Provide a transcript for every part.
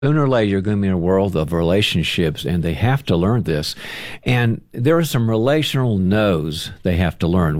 Sooner or later, you're going to be in a world of relationships, and they have to learn this. And there are some relational no's they have to learn.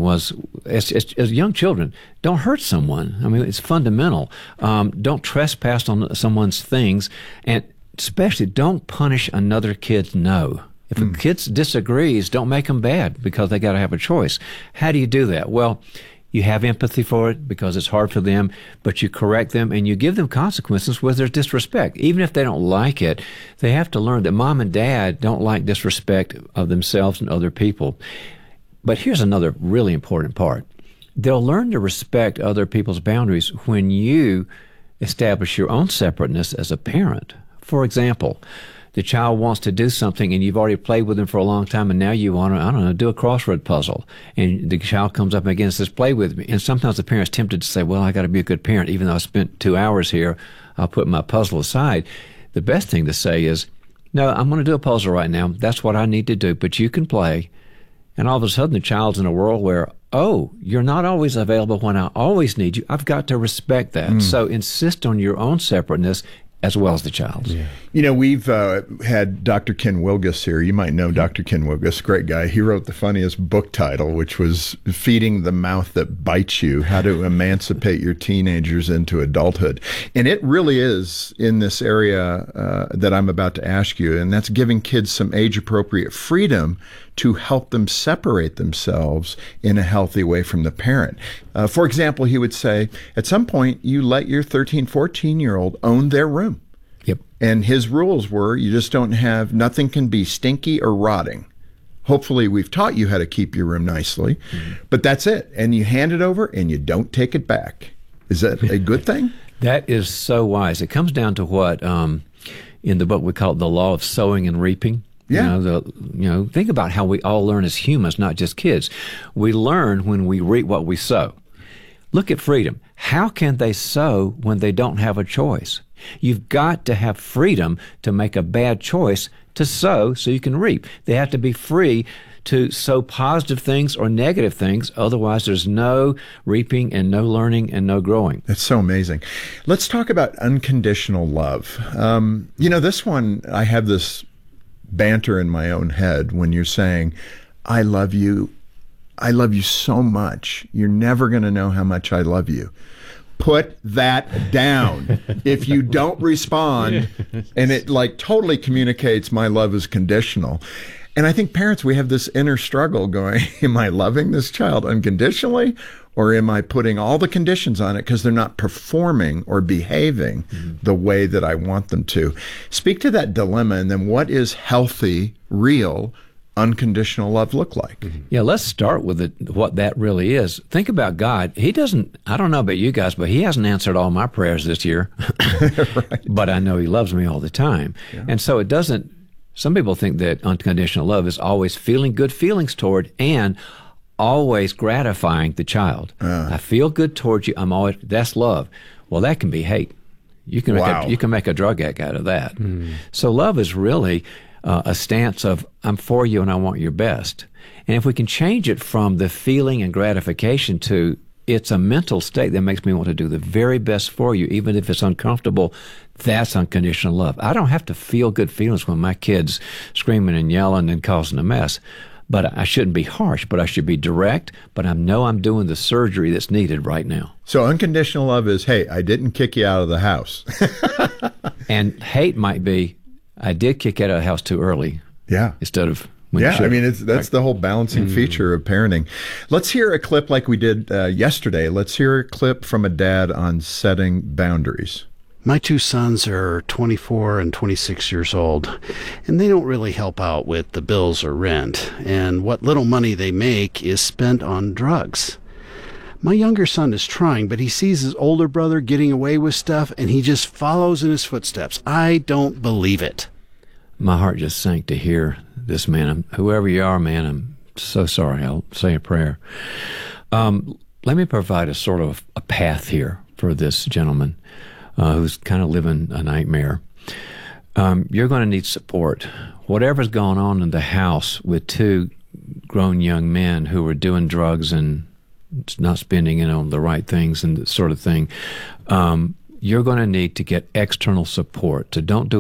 As young children, don't hurt someone. I mean, it's fundamental. Don't trespass on someone's things, and especially don't punish another kid's no. If a kid disagrees, don't make them bad because they got to have a choice. How do you do that? Well, you have empathy for it because it's hard for them, but you correct them and you give them consequences where there's disrespect. Even if they don't like it, they have to learn that mom and dad don't like disrespect of themselves and other people. But here's another really important part. They'll learn to respect other people's boundaries when you establish your own separateness as a parent. For example, the child wants to do something and you've already played with them for a long time and now you want to, I don't know, do a crossword puzzle. And the child comes up again and says, play with me. And sometimes the parent's tempted to say, well, I got to be a good parent. Even though I spent 2 hours here, I'll put my puzzle aside. The best thing to say is, no, I'm going to do a puzzle right now. That's what I need to do, but you can play. And all of a sudden the child's in a world where, oh, you're not always available when I always need you. I've got to respect that. So insist on your own separateness as well as the child's. Yeah. You know, we've had Dr. Ken Wilgus here. You might know Dr. Ken Wilgus, great guy. He wrote the funniest book title, which was Feeding the Mouth That Bites You, How to Emancipate Your Teenagers into Adulthood. And it really is in this area that I'm about to ask you, and that's giving kids some age-appropriate freedom to help them separate themselves in a healthy way from the parent. For example, he would say, at some point, you let your 13, 14-year-old own their room. Yep. And his rules were, you just don't have, nothing can be stinky or rotting. Hopefully, we've taught you how to keep your room nicely, but that's it. And you hand it over and you don't take it back. Is that a good thing? That is so wise. It comes down to what, in the book, we call it the law of sowing and reaping. Yeah. Think about how we all learn as humans, not just kids. We learn when we reap what we sow. Look at freedom. How can they sow when they don't have a choice? You've got to have freedom to make a bad choice to sow so you can reap. They have to be free to sow positive things or negative things. Otherwise, there's no reaping and no learning and no growing. That's so amazing. Let's talk about unconditional love. This one, I have this banter in my own head when you're saying, I love you so much. You're never going to know how much I love you. Put that down. If you don't respond, and it totally communicates my love is conditional. And I think parents, we have this inner struggle going, am I loving this child unconditionally? Or am I putting all the conditions on it because they're not performing or behaving the way that I want them to? Speak to that dilemma, and then what is healthy, real, unconditional love look like? Yeah, let's start with what that really is. Think about God. He doesn't, I don't know about you guys, but he hasn't answered all my prayers this year. Right. But I know he loves me all the time. Yeah. And so it doesn't, some people think that unconditional love is always feeling good feelings toward and always gratifying the child. I feel good towards you. That's love. Well, that can be hate. You can make a drug addict out of that. So love is really a stance of I'm for you and I want your best. And if we can change it from the feeling and gratification to it's a mental state that makes me want to do the very best for you, even if it's uncomfortable, that's unconditional love. I don't have to feel good feelings when my kid's screaming and yelling and causing a mess. But I shouldn't be harsh, but I should be direct, but I know I'm doing the surgery that's needed right now. So unconditional love is, hey, I didn't kick you out of the house. And hate might be, I did kick you out of the house too early. Yeah. Instead of when you should. I mean, that's the whole balancing feature of parenting. Let's hear a clip like we did yesterday. Let's hear a clip from a dad on setting boundaries. My two sons are 24 and 26 years old, and they don't really help out with the bills or rent, and what little money they make is spent on drugs. My younger son is trying, but he sees his older brother getting away with stuff, and he just follows in his footsteps. I don't believe it. My heart just sank to hear this, man. Whoever you are, man, I'm so sorry. I'll say a prayer. Let me provide a sort of a path here for this gentleman who's kind of living a nightmare. You're going to need support. Whatever's going on in the house with two grown young men who are doing drugs and not spending it on the right things and that sort of thing, you're going to need to get external support. So don't do